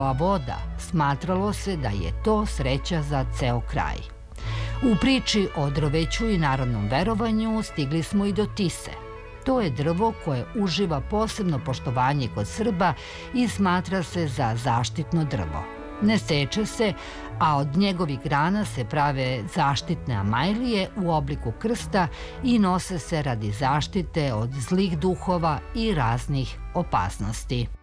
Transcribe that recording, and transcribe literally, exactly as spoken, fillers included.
voda, smatralo se da je to sreća za ceo kraj. U priči o drveću i narodnom verovanju stigli smo i do Tise. To je drvo koje uživa posebno poštovanje kod Srba i smatra se za zaštitno drvo. Ne seče se, a od njegovih grana se prave zaštitne amajlije u obliku krsta i nose se radi zaštite od zlih duhova i raznih opasnosti.